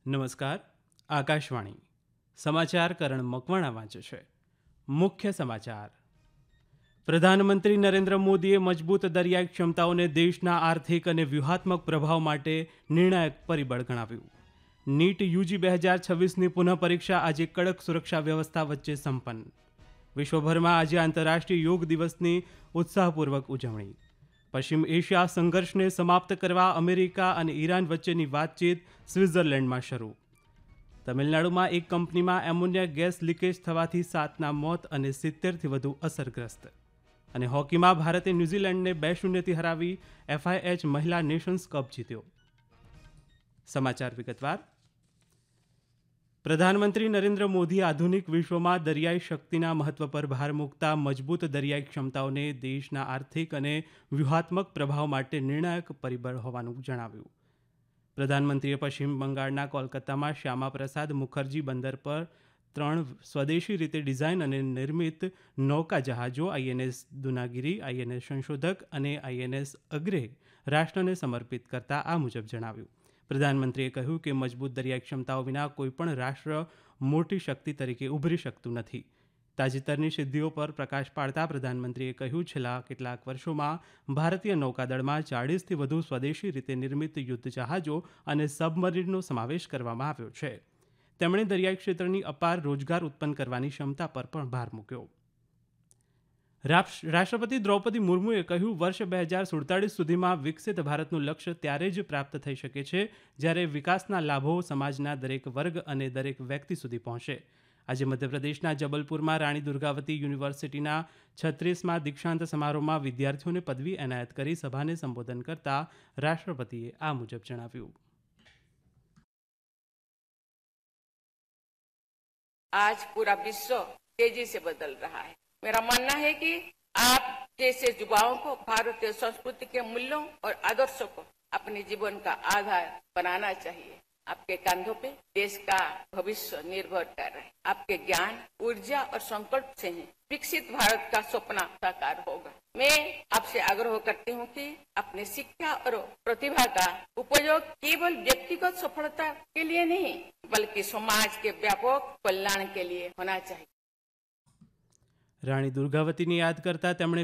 નમસ્કાર. આકાશવાણી સમાચાર કરણ મકવાણા વાંચે છે. મુખ્ય સમાચાર. પ્રધાનમંત્રી નરેન્દ્ર મોદીએ મજબૂત દરિયાઈ ક્ષમતાઓને દેશના આર્થિક અને વ્યૂહાત્મક પ્રભાવ માટે નિર્ણાયક પરિબળ ગણાવ્યું. નીટ યુજી 2026ની પુનઃ પરીક્ષા આજે કડક સુરક્ષા વ્યવસ્થા વચ્ચે સંપન્ન. વિશ્વભરમાં આજે આંતરરાષ્ટ્રીય યોગ દિવસની ઉત્સાહપૂર્વક ઉજવણી. પશ્ચિમ એશિયા સંઘર્ષને સમાપ્ત કરવા અમેરિકા અને ઈરાન વચ્ચેની વાતચીત સ્વિટ્ઝરલેન્ડમાં શરૂ. તમિલનાડુમાં એક કંપનીમાં એમોનિયા ગેસ લીકેજ થવાથી 7ના મોત અને 70થી વધુ અસરગ્રસ્ત. અને હોકીમાં ભારતે ન્યૂઝીલેન્ડને 2-0થી હરાવી FIH મહિલા નેશન્સ કપ જીત્યો. સમાચાર વિગતવાર. પ્રધાનમંત્રી નરેન્દ્ર મોદી આધુનિક વિશ્વમાં દરિયાઈ શક્તિના મહત્વ પર ભાર મૂકતા મજબૂત દરિયાઈ ક્ષમતાઓને દેશના આર્થિક અને વ્યૂહાત્મક પ્રભાવ માટે નિર્ણાયક પરિબળ હોવાનું જણાવ્યું. પ્રધાનમંત્રીએ પશ્ચિમ બંગાળના કોલકાતામાં શ્યામા પ્રસાદ મુખર્જી બંદર પર 3 સ્વદેશી રીતે ડિઝાઇન અને નિર્મિત નૌકા જહાજો INS દુનાગીરી, INS સંશોધક અને INS અગ્રે રાષ્ટ્રને સમર્પિત કરતા આ મુજબ જણાવ્યું. પ્રધાનમંત્રીએ કહ્યું કે મજબૂત દરિયાઈ ક્ષમતાઓ વિના કોઈપણ રાષ્ટ્ર મોટી શક્તિ તરીકે ઉભરી શકતું નથી. તાજેતરની સિદ્ધિઓ પર પ્રકાશ પાડતા પ્રધાનમંત્રીએ કહ્યું, છેલ્લા કેટલાક વર્ષોમાં ભારતીય નૌકાદળમાં 40થી વધુ સ્વદેશી રીતે નિર્મિત યુદ્ધ જહાજો અને સબમરીનનો સમાવેશ કરવામાં આવ્યો છે. તેમણે દરિયાઈ ક્ષેત્રની અપાર રોજગાર ઉત્પન્ન કરવાની ક્ષમતા પર પણ ભાર મૂક્યો. રાષ્ટ્રપતિ દ્રૌપદી મુર્મુએ કહ્યું, વર્ષ 2047 સુધીમાં વિકસિત ભારતનું લક્ષ્ય ત્યારે જ પ્રાપ્ત થઈ શકે છે જ્યારે વિકાસના લાભો સમાજના દરેક વર્ગ અને દરેક વ્યક્તિ સુધી પહોંચે. આજે મધ્યપ્રદેશના જબલપુરમાં રાણી દુર્ગાવતી યુનિવર્સિટીના 36મા દીક્ષાંત સમારોહમાં વિદ્યાર્થીઓને પદવી એનાયત કરી સભાને સંબોધન કરતા રાષ્ટ્રપતિએ આ મુજબ જણાવ્યું. आज पूरा विश्व तेजी से बदल रहा है. मेरा मानना है कि आप जैसे युवाओं को भारतीय संस्कृति के मूल्यों और आदर्शों को अपने जीवन का आधार बनाना चाहिए. आपके कंधों पे देश का भविष्य निर्भर कर रहा है. आपके ज्ञान, ऊर्जा और संकल्प से ही विकसित भारत का सपना साकार होगा. मैं आपसे आग्रह करती हूँ कि अपने शिक्षा और प्रतिभा का उपयोग केवल व्यक्तिगत सफलता के लिए नहीं बल्कि समाज के व्यापक कल्याण के लिए होना चाहिए. રાણી દુર્ગાવતીને યાદ કરતા તેમણે